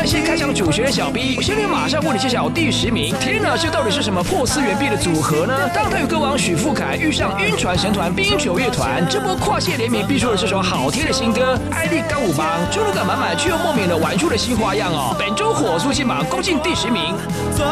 谢开场主持人小 B， 现在马上为你揭晓第10名。天哪，这到底是什么破次元壁的组合呢？当台语歌王许富凯遇上晕船神团冰球乐团，这波跨界联名必出了这首好听的新歌《爱丽刚舞帮》，注入感满满却又莫名的玩出了新花样哦。本周火速进榜，攻进第10名。